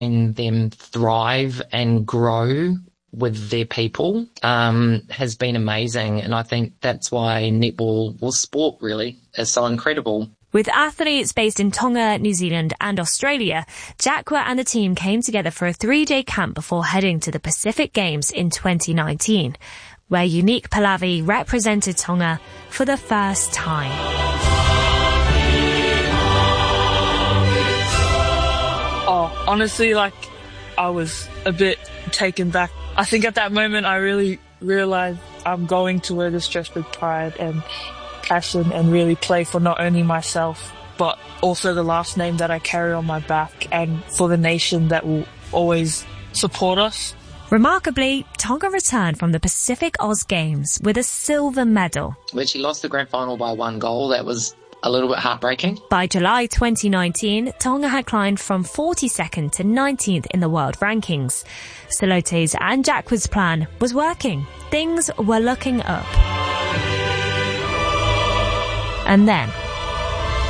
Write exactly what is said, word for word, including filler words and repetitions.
them thrive and grow with their people um, has been amazing. And I think that's why netball, well, sport really, is so incredible. With athletes based in Tonga, New Zealand and Australia, Jakwa and the team came together for a three-day camp before heading to the Pacific Games in twenty nineteen, where Unique Pallavi represented Tonga for the first time. Oh, honestly, like, I was a bit taken back. I think at that moment I really realized I'm going to wear this dress with pride and passion and really play for not only myself, but also the last name that I carry on my back and for the nation that will always support us. Remarkably, Tonga returned from the Pacific Oz Games with a silver medal. When she lost the grand final by one goal, that was a little bit heartbreaking. By July twenty nineteen, Tonga had climbed from forty-second to nineteenth in the world rankings. Salote's and Jakwa's plan was working. Things were looking up. And then